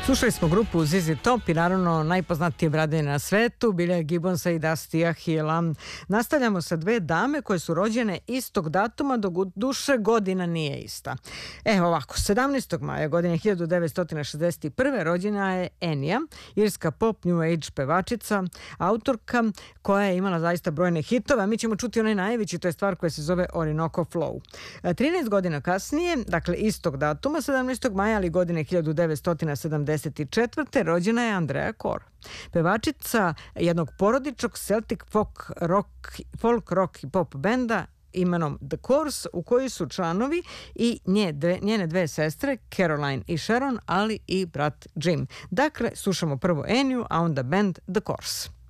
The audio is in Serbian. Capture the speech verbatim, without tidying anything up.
Slušali smo grupu Z Z Top i naravno najpoznatije bradanje na svetu, Billya Gibbonsa i Dustya Hilla. Nastavljamo sa dve dame koje su rođene istog datuma, dok duše godina nije ista. Evo ovako, sedamnaestog maja godine hiljadu devetsto šezdeset prve rođena je Enya, irska pop new age pevačica, autorka koja je imala zaista brojne hitove, a mi ćemo čuti onaj najveći, to je stvar koja se zove Orinoco Flow. trinaest godina kasnije, dakle istog datuma, sedamnaestog maja, ali godine hiljadu devetsto sedamdeset četvrte rođena je Andrea Corr, pevačica jednog porodičnog Celtic folk rock, folk rock i pop benda imenom The Corrs, u koji su članovi i nje dve, njene dve sestre Caroline i Sharon, ali i brat Jim. Dakle, slušamo prvo Enju, a onda band The Corrs.